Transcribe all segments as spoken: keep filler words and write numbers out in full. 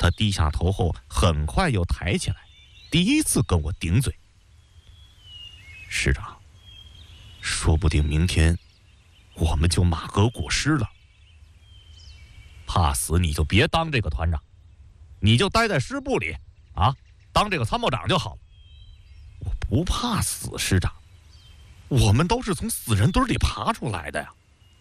他低下头后，很快又抬起来，第一次跟我顶嘴。师长，说不定明天我们就马革裹尸了。怕死你就别当这个团长，你就待在师部里啊，当这个参谋长就好了。我不怕死，师长，我们都是从死人堆里爬出来的呀。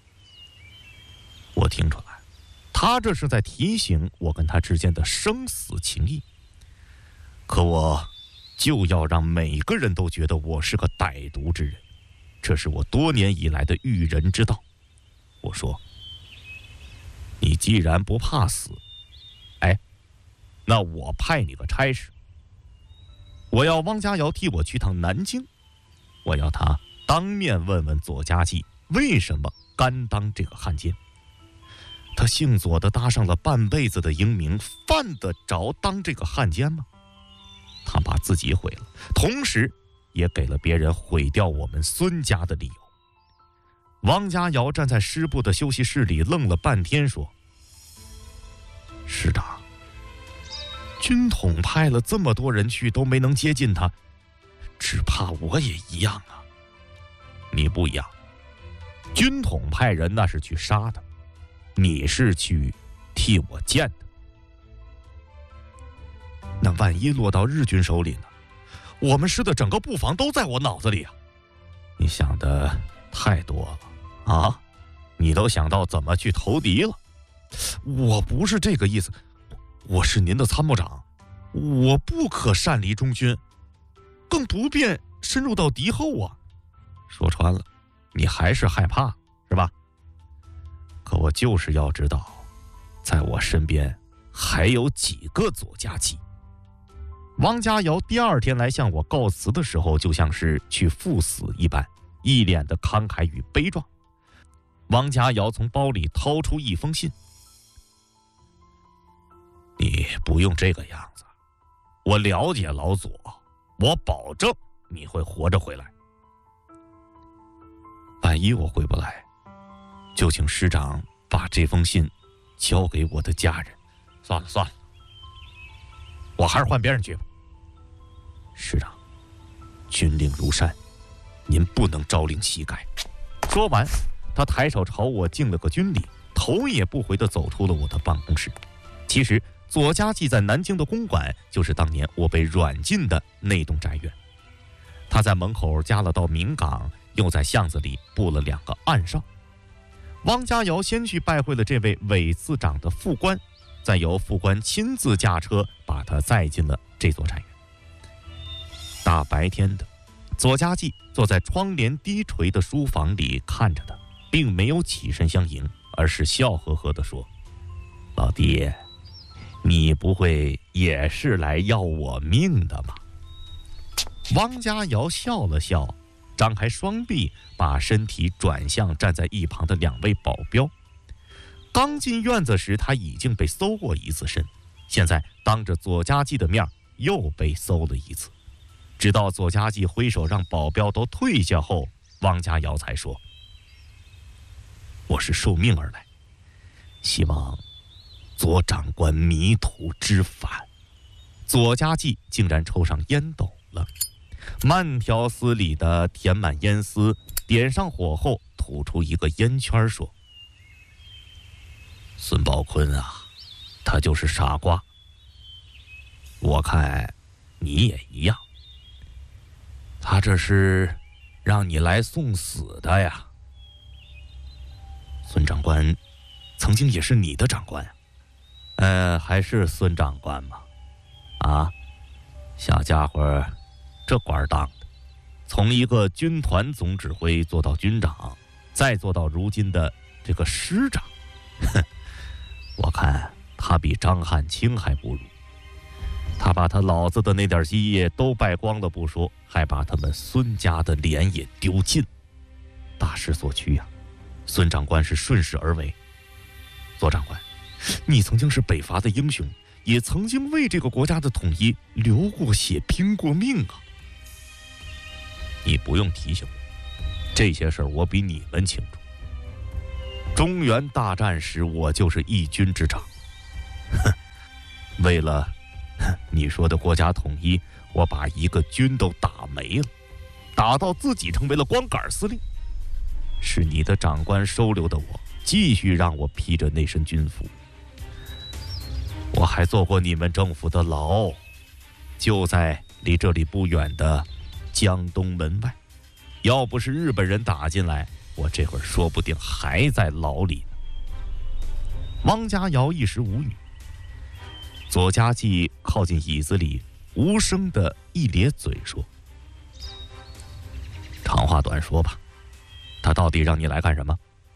我听出来，他这是在提醒我跟他之间的生死情谊。可我就要让每个人都觉得我是个歹毒之人，这是我多年以来的育人之道。我说，你既然不怕死，哎，那我派你个差事，我要汪家瑶替我去趟南京，我要他当面问问左家骥为什么甘当这个汉奸。他姓左的搭上了半辈子的英名，犯得着当这个汉奸吗？他把自己毁了，同时也给了别人毁掉我们孙家的理由。汪家瑶站在师部的休息室里愣了半天，说：师长，军统派了这么多人去都没能接近他，只怕我也一样啊。你不一样，军统派人那是去杀他，你是去替我见的。那万一落到日军手里呢？我们师的整个布防都在我脑子里啊！你想的太多了啊！你都想到怎么去投敌了。我不是这个意思，我是您的参谋长，我不可擅离中军，更不便深入到敌后啊。说穿了，你还是害怕是吧？可我就是要知道，在我身边还有几个左家骥。汪家瑶第二天来向我告辞的时候，就像是去赴死一般，一脸的慷慨与悲壮。汪家瑶从包里掏出一封信：你不用这个样子，我了解老左，我保证你会活着回来。万一我回不来，就请师长把这封信交给我的家人。算了算了，我还是换别人去吧。师长，军令如山，您不能朝令夕改。说完，他抬手朝我敬了个军礼，头也不回地走出了我的办公室。其实左家骥在南京的公馆，就是当年我被软禁的那栋宅院。他在门口加了道明岗，又在巷子里布了两个暗哨。汪家瑶先去拜会了这位伪次长的副官，再由副官亲自驾车把他载进了这座宅院。大白天的，左家骥坐在窗帘低垂的书房里看着他，并没有起身相迎，而是笑呵呵地说：老弟，你不会也是来要我命的吗？汪家瑶笑了笑，张开双臂，把身体转向站在一旁的两位保镖。刚进院子时，他已经被搜过一次身，现在当着左家骥的面又被搜了一次。直到左家骥挥手让保镖都退下后，汪家瑶才说：我是受命而来，希望左长官迷途知返。左家骥竟然抽上烟斗了，慢条斯理地填满烟丝，点上火后吐出一个烟圈，说：孙宝坤啊，他就是傻瓜，我看你也一样，他这是让你来送死的呀。孙长官曾经也是你的长官，呃，还是孙长官吗？啊，小家伙这官当的，从一个军团总指挥做到军长，再做到如今的这个师长，哼，我看他比张汉卿还不如。他把他老子的那点基业都败光了不说，还把他们孙家的脸也丢尽。大势所趋呀、啊，孙长官是顺势而为。左长官，你曾经是北伐的英雄，也曾经为这个国家的统一流过血、拼过命啊！你不用提醒我，这些事儿我比你们清楚。中原大战时，我就是一军之长。哼， 为了你说的国家统一，我把一个军都打没了，打到自己成为了光杆司令。是你的长官收留的我，继续让我披着那身军服。我还做过你们政府的牢，就在离这里不远的江东门外。要不是日本人打进来，我这会儿说不定还在牢里呢。汪家瑶一时无语。左家继靠近椅子里，无声的一咧嘴说：“长话短说吧，他到底让你来干什么？”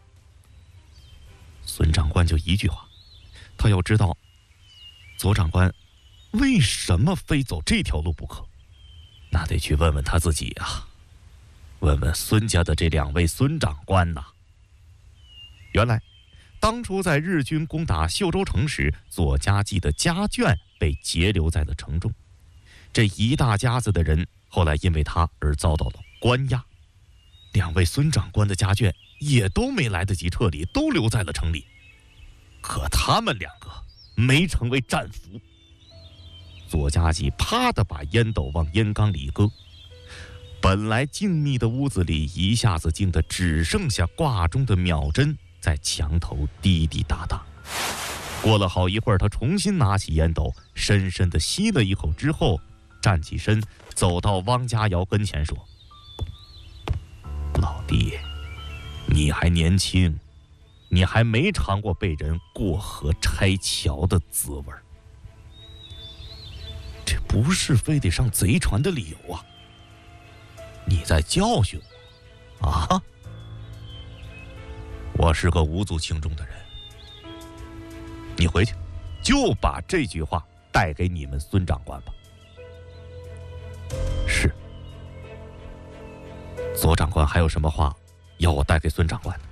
孙长官就一句话，他要知道左长官为什么非走这条路不可，那得去问问他自己啊，问问孙家的这两位孙长官呐。原来当初在日军攻打秀州城时，左家继的家眷被截留在了城中，这一大家子的人后来因为他而遭到了关押。两位孙长官的家眷也都没来得及撤离，都留在了城里。可他们两个没成为战俘。左家继啪地把烟斗往烟缸里一搁，本来静谧的屋子里一下子静得只剩下挂钟的秒针在墙头滴滴答答。过了好一会儿，他重新拿起烟斗，深深地吸了一口之后，站起身，走到汪家瑶跟前说：“老弟，你还年轻，你还没尝过被人过河拆桥的滋味，这不是非得上贼船的理由啊！你在教训我啊？我是个无足轻重的人，你回去就把这句话带给你们孙长官吧。”是。左长官还有什么话要我带给孙长官的？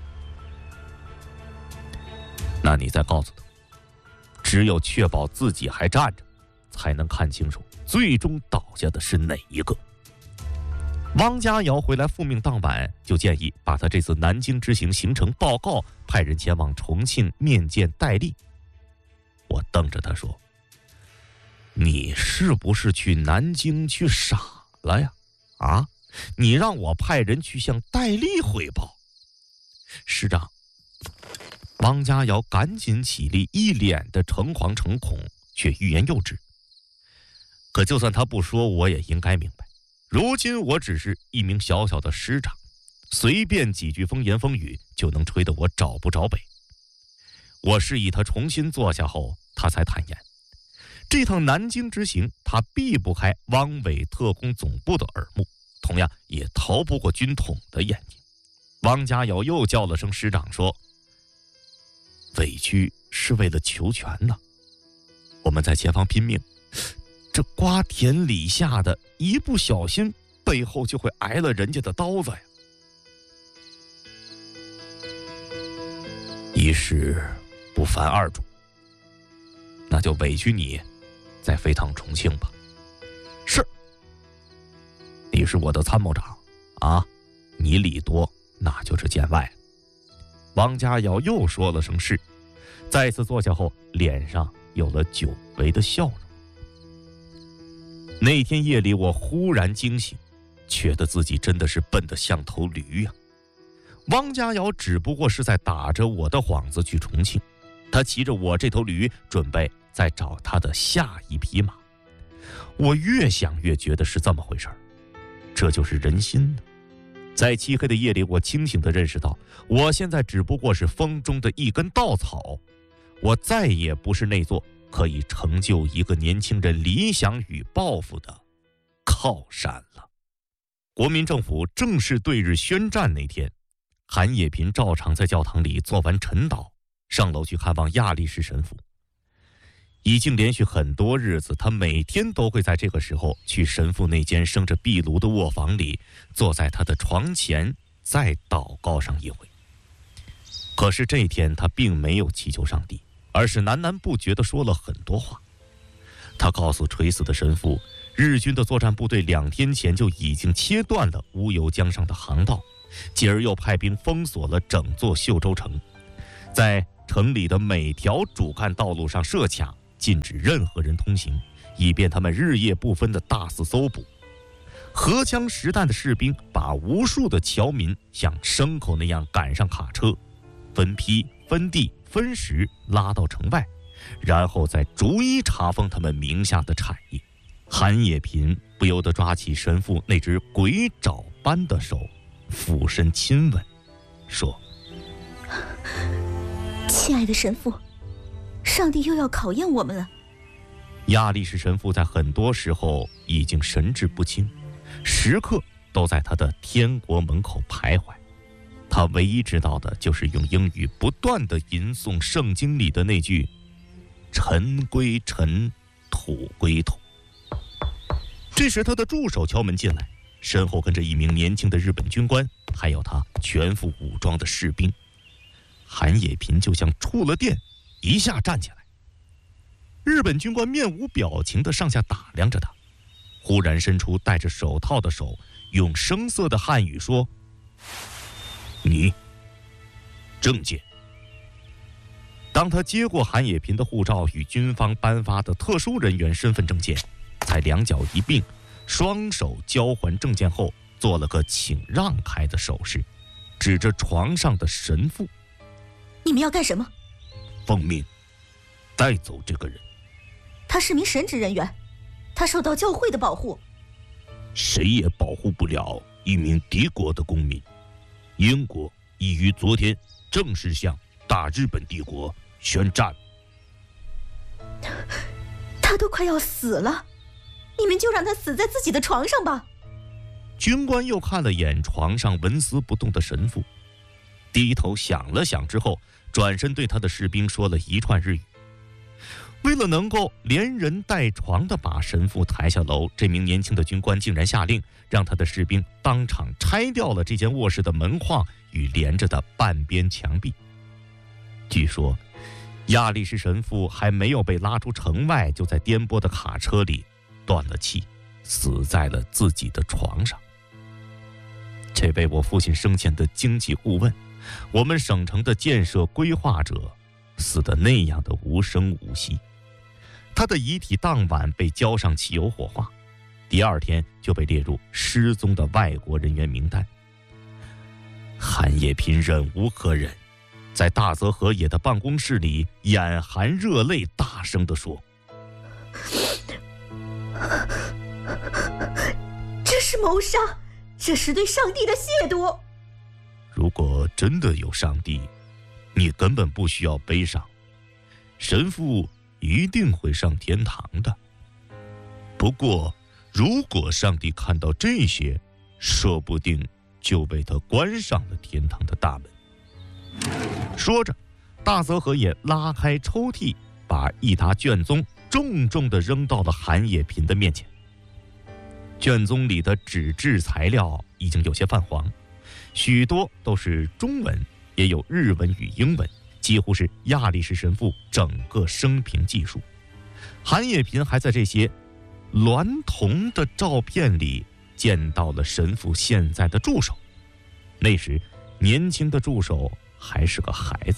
那你再告诉他，只有确保自己还站着，才能看清楚最终倒下的是哪一个。汪家瑶回来复命当晚，就建议把他这次南京之行行程报告，派人前往重庆面见戴笠。我瞪着他说：“你是不是去南京去傻了呀？啊，你让我派人去向戴笠汇报？”师长，汪家瑶赶紧起立，一脸的诚惶诚恐，却欲言又止。可就算他不说，我也应该明白，如今我只是一名小小的师长，随便几句风言风语就能吹得我找不着北。我示意他重新坐下后，他才坦言，这趟南京之行他避不开汪伪特工总部的耳目，同样也逃不过军统的眼睛。汪家瑶又叫了声师长，说：“委屈是为了求全呢，我们在前方拼命，这瓜田李下的，一不小心背后就会挨了人家的刀子呀。一事不烦二主，那就委屈你再飞趟重庆吧。”是。你是我的参谋长啊，你礼多那就是见外。汪家瑶又说了声是，再次坐下后，脸上有了久违的笑容。那天夜里，我忽然惊醒，觉得自己真的是笨得像头驴呀、啊。汪家瑶只不过是在打着我的幌子去重庆，他骑着我这头驴，准备再找他的下一匹马。我越想越觉得是这么回事儿，这就是人心呢。在漆黑的夜里，我清醒地认识到，我现在只不过是风中的一根稻草，我再也不是那座可以成就一个年轻人理想与抱负的靠山了。国民政府正式对日宣战那天，韩野平照常在教堂里做完晨祷，上楼去看望亚力士神父。已经连续很多日子，他每天都会在这个时候去神父那间生着壁炉的卧房里，坐在他的床前再祷告上一回。可是这天他并没有祈求上帝，而是喃喃不绝地说了很多话。他告诉垂死的神父，日军的作战部队两天前就已经切断了乌尤江上的航道，继而又派兵封锁了整座秀州城，在城里的每条主干道路上设卡， 禁止任何人通行，以便他们日夜不分地大肆搜捕。荷枪实弹的士兵把无数的侨民像牲口那样赶上卡车，分批分地分时拉到城外，然后再逐一查封他们名下的产业。韩也平不由得抓起神父那只鬼爪般的手，俯身亲吻，说： 亲爱的神父，上帝又要考验我们了。 亚历士神父在很多时候已经神志不清，时刻都在他的天国门口徘徊。他唯一知道的就是用英语不断地吟诵圣经里的那句尘归尘，土归土。这时他的助手敲门进来，身后跟着一名年轻的日本军官，还有他全副武装的士兵。韩也平就像触了电，一下站起来。日本军官面无表情地上下打量着他，忽然伸出戴着手套的手，用生涩的汉语说：你证件。当他接过韩也平的护照与军方颁发的特殊人员身份证件，才两脚一并，双手交还证件后，做了个请让开的手势，指着床上的神父： 你们要干什么？ 奉命带走这个人。 他是名神职人员，他受到教会的保护。 谁也保护不了一名敌国的公民。英国已于昨天正式向大日本帝国宣战。 他都快要死了，你们就让他死在自己的床上吧。 军官又看了眼床上纹丝不动的神父，低头想了想之后，转身对他的士兵说了一串日语。为了能够连人带床地把神父抬下楼，这名年轻的军官竟然下令让他的士兵当场拆掉了这间卧室的门框与连着的半边墙壁。据说亚历士神父还没有被拉出城外，就在颠簸的卡车里断了气，死在了自己的床上。这位我父亲生前的经济顾问，我们省城的建设规划者，死得那样的无声无息。他的遗体当晚被浇上汽油火化，第二天就被列入失踪的外国人员名单。韩也平忍无可忍，在大泽和也的办公室里眼含热泪，大声地说： 这是谋杀，这是对上帝的亵渎。 如果真的有上帝，你根本不需要悲伤，神父一定会上天堂的。不过如果上帝看到这些，说不定就被他关上了天堂的大门。说着，大泽和也拉开抽屉，把一沓卷宗重重地扔到了韩也平的面前。卷宗里的纸质材料已经有些泛黄，许多都是中文，也有日文与英文，几乎是亚历士神父整个生平记述。韩也平还在这些娈童的照片里见到了神父现在的助手，那时年轻的助手还是个孩子。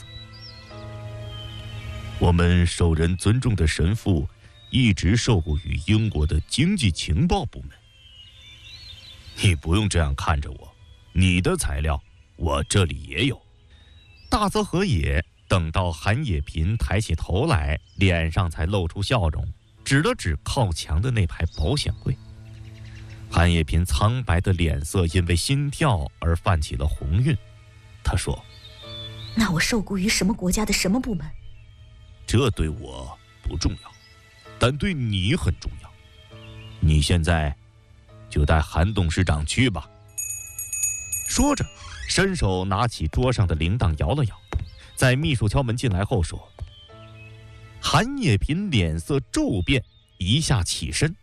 我们受人尊重的神父一直受雇于英国的经济情报部门。你不用这样看着我，你的材料我这里也有。大泽和也等到韩也平抬起头来，脸上才露出笑容，指了指靠墙的那排保险柜。韩也平苍白的脸色因为心跳而泛起了红晕。他说： 那我受雇于什么国家的什么部门？ 这对我不重要，但对你很重要。你现在就带韩董事长去吧。说着，伸手拿起桌上的铃铛摇了摇，在秘书敲门进来后说：韩也平脸色骤变，一下起身。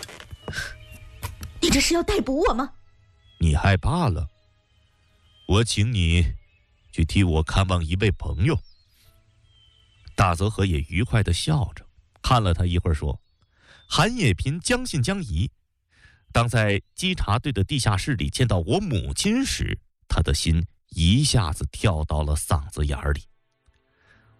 你这是要逮捕我吗？ 你害怕了？我请你去替我看望一位朋友。大泽和也愉快地笑着看了他一会儿，说：韩也平将信将疑。当在稽查队的地下室里见到我母亲时，他的心一下子跳到了嗓子眼里。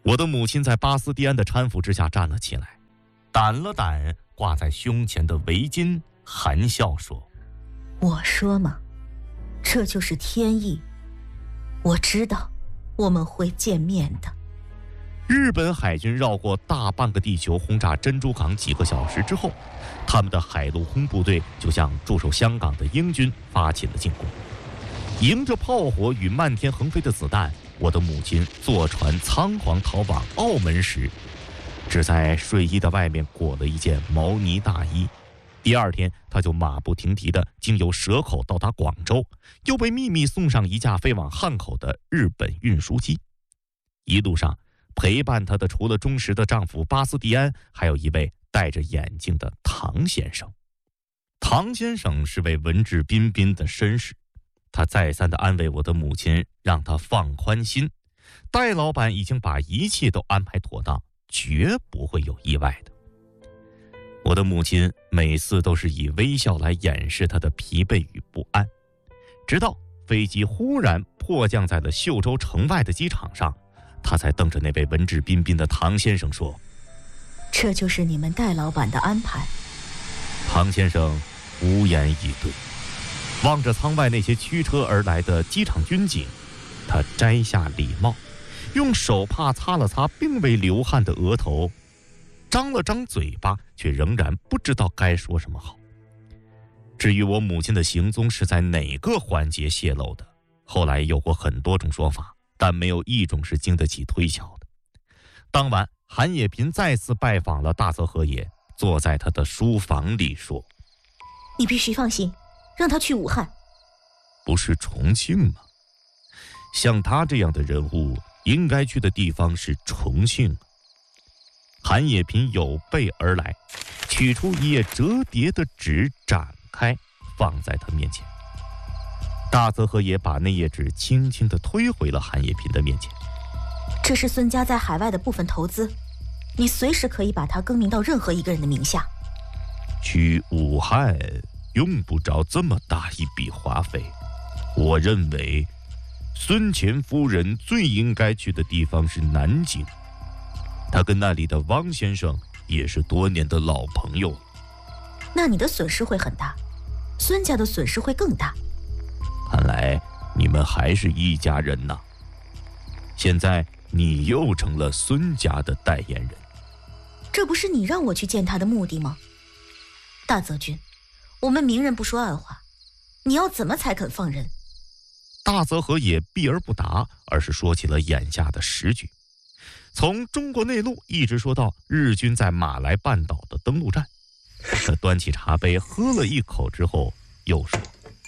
我的母亲在巴斯蒂安的搀扶之下站了起来，掸了掸挂在胸前的围巾，含笑说： 我说嘛，这就是天意，我知道我们会见面的。 日本海军绕过大半个地球轰炸珍珠港几个小时之后，他们的海陆空部队就向驻守香港的英军发起了进攻。迎着炮火与漫天横飞的子弹，我的母亲坐船仓皇逃往澳门时，只在睡衣的外面裹了一件毛呢大衣。第二天，他就马不停蹄地经由蛇口到达广州，又被秘密送上一架飞往汉口的日本运输机。一路上陪伴他的除了忠实的丈夫巴斯蒂安，还有一位戴着眼镜的唐先生。唐先生是位文质彬彬的绅士，他再三地安慰我的母亲，让她放宽心，戴老板已经把一切都安排妥当，绝不会有意外的。我的母亲每次都是以微笑来掩饰她的疲惫与不安，直到飞机忽然迫降在了秀州城外的机场上，她才瞪着那位文质彬彬的唐先生说： 这就是你们戴老板的安排。 唐先生无言以对，望着舱外那些驱车而来的机场军警，他摘下礼帽，用手帕擦了擦并未流汗的额头，张了张嘴巴，却仍然不知道该说什么好。至于我母亲的行踪是在哪个环节泄露的，后来有过很多种说法，但没有一种是经得起推敲的。当晚，韩野平再次拜访了大泽和也，坐在他的书房里说： 你必须放心，让他去武汉。 不是重庆吗？像他这样的人物应该去的地方是重庆。韩野平有备而来，取出一页折叠的纸，展开放在他面前。大泽和也把那页纸轻轻地推回了韩野平的面前。 这是孙家在海外的部分投资，你随时可以把它更名到任何一个人的名下。 去武汉用不着这么大一笔花费，我认为孙前夫人最应该去的地方是南京，他跟那里的汪先生也是多年的老朋友。 那你的损失会很大，孙家的损失会更大。 看来你们还是一家人呐。现在你又成了孙家的代言人。 这不是你让我去见他的目的吗？大泽君，我们明人不说暗话，你要怎么才肯放人？ 大泽和也避而不答，而是说起了眼下的时局，从中国内陆一直说到日军在马来半岛的登陆战。他端起茶杯喝了一口之后，又说：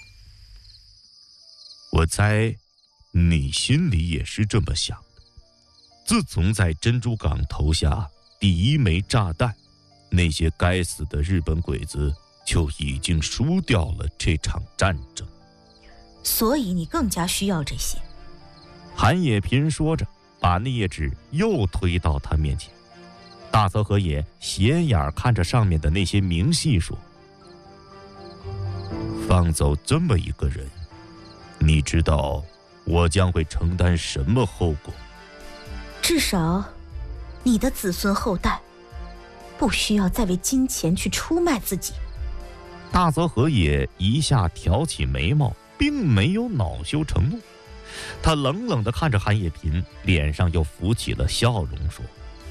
我猜你心里也是这么想的。自从在珍珠港投下第一枚炸弹，那些该死的日本鬼子就已经输掉了这场战争。 所以你更加需要这些。 韩野平说着，把那页纸又推到他面前。大泽和也斜眼看着上面的那些明细说：放走这么一个人，你知道我将会承担什么后果？ 至少你的子孙后代不需要再为金钱去出卖自己。 大泽和也一下挑起眉毛，并没有恼羞成怒，他冷冷地看着韩野平，脸上又浮起了笑容，说：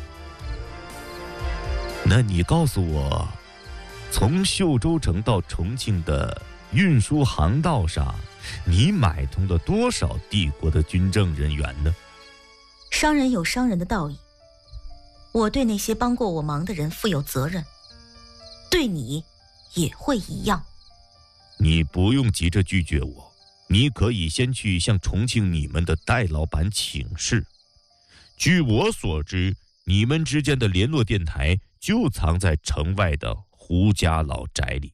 那你告诉我，从秀州城到重庆的运输航道上，你买通了多少帝国的军政人员呢？ 商人有商人的道义，我对那些帮过我忙的人负有责任，对你也会一样。 你不用急着拒绝我，你可以先去向重庆你们的戴老板请示。据我所知，你们之间的联络电台就藏在城外的胡家老宅里。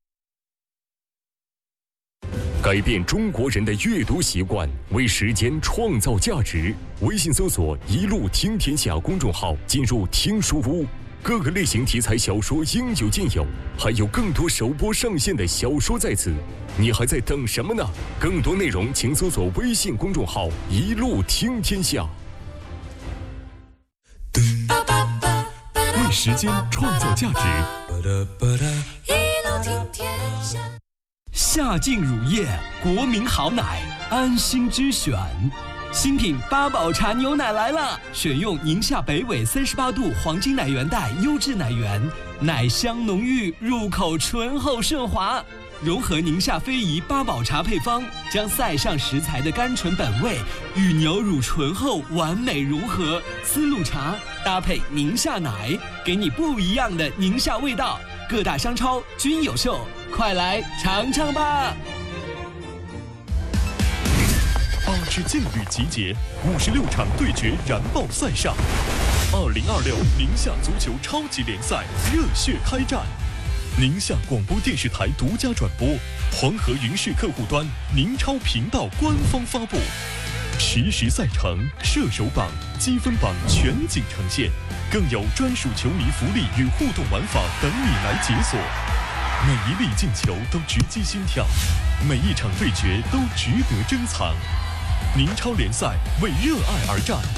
改变中国人的阅读习惯，为时间创造价值。微信搜索“一路听天下”公众号，进入听书屋，各个类型题材小说应有尽有，还有更多首播上线的小说在此，你还在等什么呢？更多内容请搜索微信公众号“一路听天下”。 为时间创造价值。 夏净乳业，国民好奶，安心之选。新品八宝茶牛奶来了，选用宁夏北纬三十八度黄金奶源带优质奶源，奶香浓郁，入口醇厚顺滑。融合宁夏非遗八宝茶配方，将塞上食材的甘醇本味与牛乳醇厚完美融合。丝路茶搭配宁夏奶，给你不一样的宁夏味道。各大商超均有售，快来尝尝吧！ 八支劲旅集结，五十六场对决燃爆赛上。二零二六宁夏足球超级联赛热血开战。宁夏广播电视台独家转播，黄河云视客户端宁超频道官方发布，实时赛程、射手榜、积分榜全景呈现，更有专属球迷福利与互动玩法等你来解锁。每一粒进球都直击心跳，每一场对决都值得珍藏。宁超联赛为热爱而战，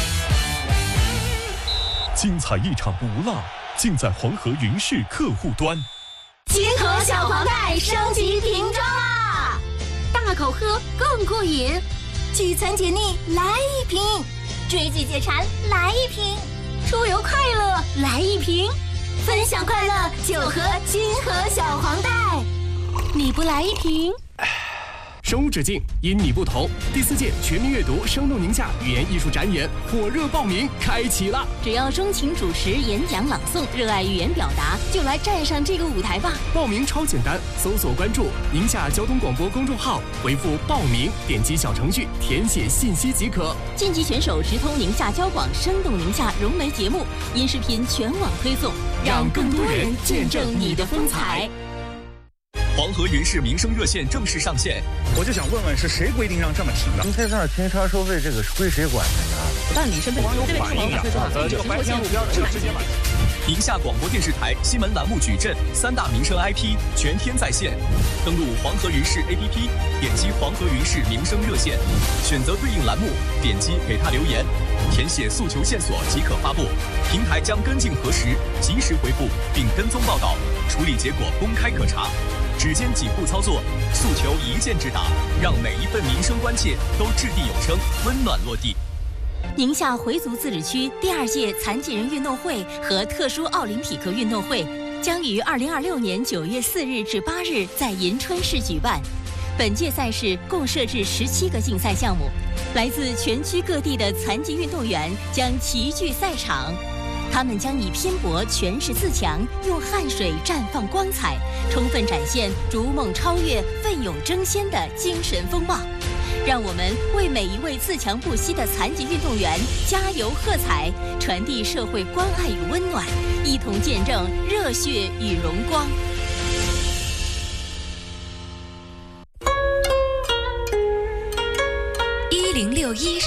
精彩一场不落，尽在黄河云视客户端。 金河小黄袋升级瓶装啦！大口喝更过瘾，聚餐解腻来一瓶，追剧解馋来一瓶，出游快乐来一瓶，分享快乐就喝金河小黄袋。你不来一瓶？ 生无止境，因你不同。第四届全民阅读生动宁夏语言艺术展演火热报名开启了！ 只要钟情主持、演讲、朗诵，热爱语言表达，就来站上这个舞台吧！ 报名超简单，搜索关注宁夏交通广播公众号，回复报名，点击小程序填写信息即可。 晋级选手直通宁夏交广生动宁夏融媒节目，音视频全网推送，让更多人见证你的风采。 黄河云视民生热线正式上线， 我就想问问是谁规定让这么停的？ 您在这儿停车收费，这个是归谁管的呀？ 办理身份网友反映呀，呃，这个白天路边是直接买。 宁夏广播电视台新闻栏目矩阵三大民生 I P 全天在线，登录黄河云视 A P P， 点击黄河云视民生热线，选择对应栏目，点击给他留言，填写诉求线索即可发布。平台将跟进核实，及时回复并跟踪报道，处理结果公开可查。指尖几步操作，诉求一键直达，让每一份民生关切都掷地有声，温暖落地。 宁夏回族自治区第二届残疾人运动会和特殊奥林匹克运动会将于二零二六年九月四日至八日在银川市举办。本届赛事共设置十七个竞赛项目，来自全区各地的残疾运动员将齐聚赛场。他们将以拼搏诠释自强，用汗水绽放光彩，充分展现逐梦超越、奋勇争先的精神风貌。让我们为每一位自强不息的残疾运动员加油喝彩，传递社会关爱与温暖，一同见证热血与荣光。 一零六一